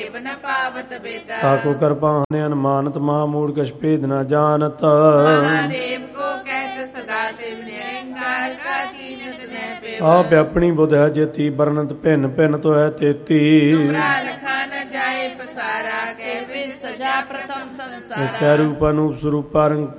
न पावत बेदा। ताको कृपान अनुमानत महामूढ़ कछ भेद न जानत। महादेव को कहत सदा शिव निरंकार का चीनत न पेवा। आप अपनी बुध है जेती बरनत भिन्न भिन्न तो है तेती। तुमरा लखा न जाए पसारा, कह वे सजा प्रथम संसारा। रूप अनूप स्वरूप रंग